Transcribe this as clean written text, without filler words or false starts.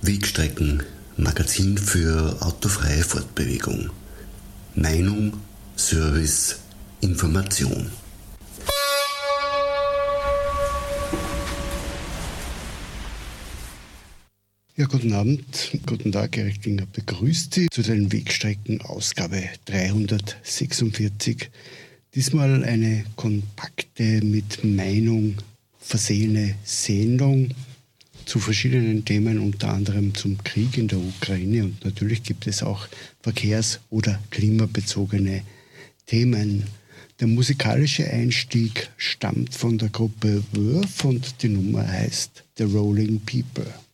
Wegstrecken, Magazin für autofreie Fortbewegung. Meinung, Service, Information. Ja, guten Abend, guten Tag, Erich Klinger begrüßt Sie zu den Wegstrecken Ausgabe 346. Diesmal eine kompakte, mit Meinung versehene Sendung zu verschiedenen Themen, unter anderem zum Krieg in der Ukraine, und natürlich gibt es auch verkehrs- oder klimabezogene Themen. Der musikalische Einstieg stammt von der Gruppe Wurf und die Nummer heißt The Rolling People.